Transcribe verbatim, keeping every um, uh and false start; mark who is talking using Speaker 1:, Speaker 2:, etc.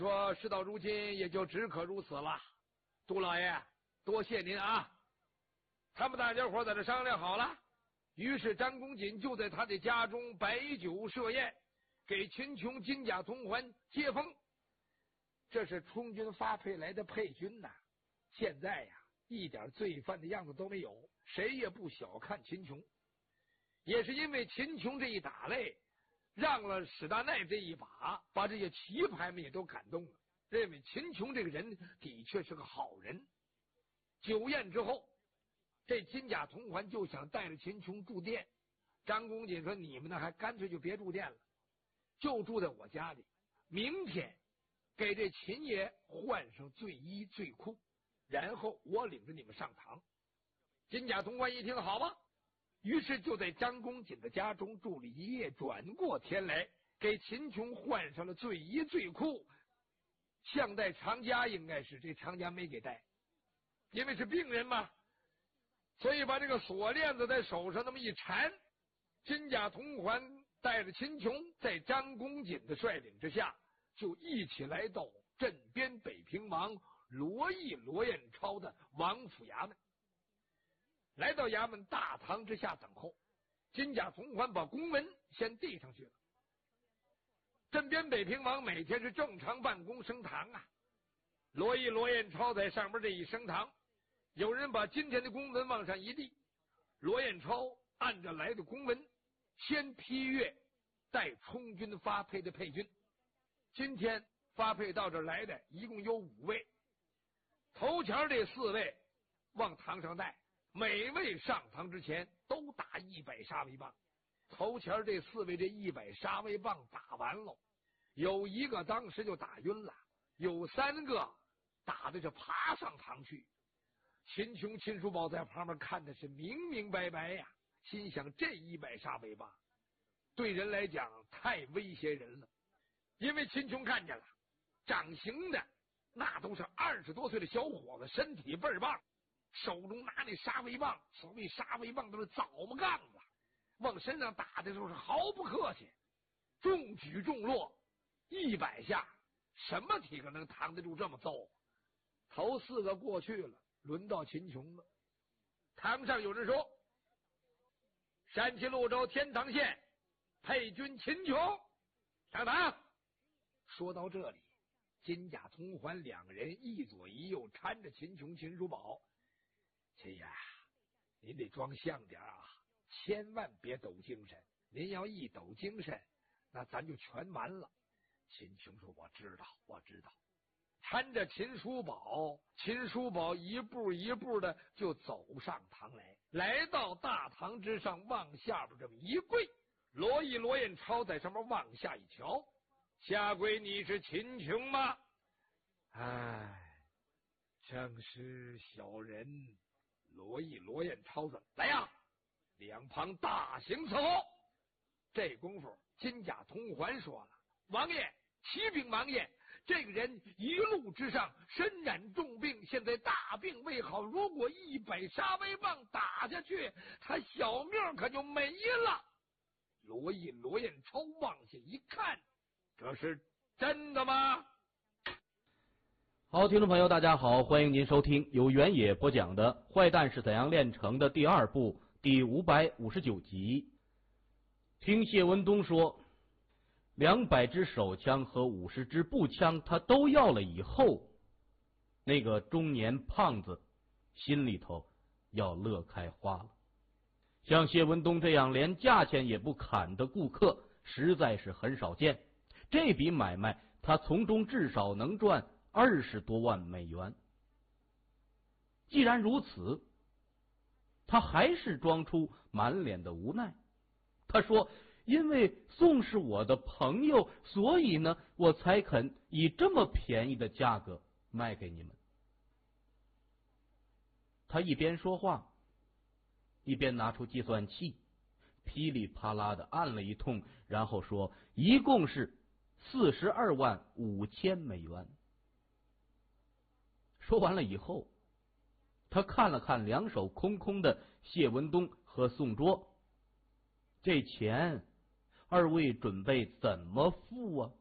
Speaker 1: 说事到如今也就只可如此了。杜老爷，多谢您啊！他们大家伙在这商量好了，于是张公瑾就在他的家中摆酒设宴，给秦琼、金甲同环接风。这是充军发配来的配军呐、啊，现在呀、啊，一点罪犯的样子都没有，谁也不小看秦琼。也是因为秦琼这一打擂，让了史大奈这一把，把这些棋牌们也都感动了，认为秦琼这个人的确是个好人。酒宴之后，这金甲同环就想带着秦琼住店。张公瑾说：“你们呢，还干脆就别住店了，就住在我家里。明天给这秦爷换上醉衣醉裤，然后我领着你们上堂。”金甲同环一听，好吧，于是就在张公瑾的家中住了一夜。转过天来，给秦琼换上了醉衣醉裤，像带长家，应该是这长家没给带，因为是病人嘛，所以把这个锁链子在手上那么一缠。金甲同环带着秦琼，在张公瑾的率领之下，就一起来到镇边北平王罗毅罗彦超的王府衙门。来到衙门大堂之下等候，金甲同环把公文先递上去了。镇边北平王每天是正常办公升堂啊，罗毅罗彦超在上面这一升堂，有人把今天的公文往上一递，罗彦超按着来的公文先批阅带充军发配的配军。今天发配到这来的一共有五位，头前这四位往堂上带，每位上堂之前都打一百杀威棒。头前这四位这一百杀威棒打完了，有一个当时就打晕了，有三个打的是爬上堂去。秦琼、秦叔宝在旁边看的是明明白白呀，心想这一百杀威棒对人来讲太威胁人了。因为秦琼看见了，长形的那都是二十多岁的小伙子，身体倍儿棒，手中拿那杀威棒，所谓杀威棒都是枣木杠子，往身上打的时候是毫不客气，重举重落，一百下，什么体格能扛得住这么揍？头四个过去了，轮到秦琼了。堂上有人说：“山西潞州天堂县配军秦琼上堂。”说到这里，金甲同环两人一左一右搀着秦琼、秦叔宝。秦爷，您得装像点啊，千万别抖精神，您要一抖精神，那咱就全完了。秦琼说：“我知道，我知道。”搀着秦叔宝，秦叔宝一步一步的就走上堂来，来到大堂之上，往下边这么一跪。罗毅罗彦超在上面往下一瞧，下跪：“你是秦琼吗？”哎，正是小人罗毅罗彦超子。来呀，两旁大行伺候。这功夫，金甲同环说了：“王爷，启禀王爷，这个人一路之上身染重病，现在大病未好，如果一百杀威棒打下去，他小命可就没了。”罗毅罗彦超往下一看，这是真的吗？
Speaker 2: 好，听众朋友大家好，欢迎您收听由原野播讲的《坏蛋是怎样炼成的》第二部第五百五十九集。听谢文东说，两百支手枪和五十支步枪他都要了以后，那个中年胖子心里头要乐开花了。像谢文东这样连价钱也不砍的顾客实在是很少见，这笔买卖他从中至少能赚二十多万美元。既然如此，他还是装出满脸的无奈。他说：“因为宋是我的朋友，所以呢，我才肯以这么便宜的价格卖给你们。”他一边说话，一边拿出计算器，噼里啪啦的按了一通，然后说：“一共是四十二万五千美元。”说完了以后，他看了看两手空空的谢文东和宋卓，这钱二位准备怎么付啊？